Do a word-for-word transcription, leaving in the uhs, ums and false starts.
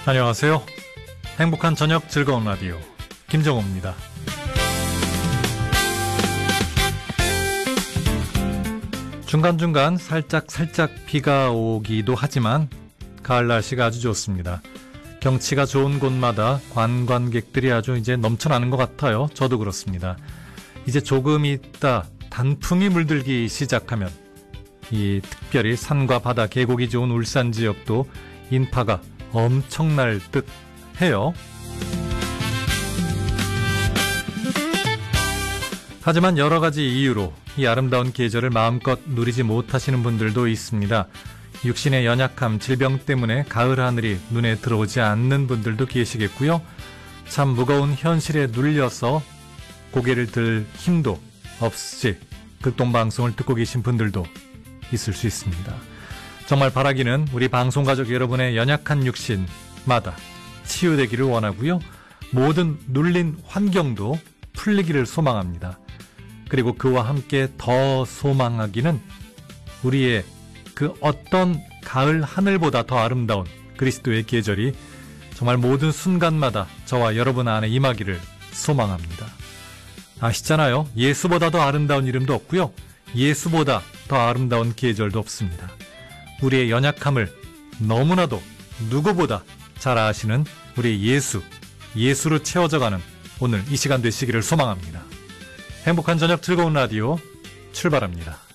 안녕하세요. 행복한 저녁 즐거운 라디오 김정호입니다. 중간중간 살짝 살짝 비가 오기도 하지만 가을 날씨가 아주 좋습니다. 경치가 좋은 곳마다 관광객들이 아주 이제 넘쳐나는 것 같아요. 저도 그렇습니다. 이제 조금 있다 단풍이 물들기 시작하면 이 특별히 산과 바다 계곡이 좋은 울산 지역도 인파가 엄청날 듯 해요. 하지만 여러 가지 이유로 이 아름다운 계절을 마음껏 누리지 못하시는 분들도 있습니다. 육신의 연약함, 질병 때문에 가을 하늘이 눈에 들어오지 않는 분들도 계시겠고요. 참 무거운 현실에 눌려서 고개를 들 힘도 없이 극동방송을 듣고 계신 분들도 있을 수 있습니다. 정말 바라기는 우리 방송가족 여러분의 연약한 육신마다 치유되기를 원하고요. 모든 눌린 환경도 풀리기를 소망합니다. 그리고 그와 함께 더 소망하기는 우리의 그 어떤 가을 하늘보다 더 아름다운 그리스도의 계절이 정말 모든 순간마다 저와 여러분 안에 임하기를 소망합니다. 아시잖아요. 예수보다 더 아름다운 이름도 없고요. 예수보다 더 아름다운 계절도 없습니다. 우리의 연약함을 너무나도 누구보다 잘 아시는 우리 예수, 예수로 채워져가는 오늘 이 시간 되시기를 소망합니다. 행복한 저녁 즐거운 라디오 출발합니다.